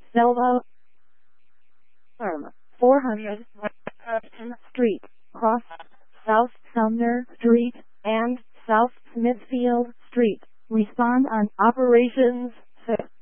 Selva Farm, 400 West Upton Street, cross South Sumner Street, and South Smithfield Street. Respond on Operations 6.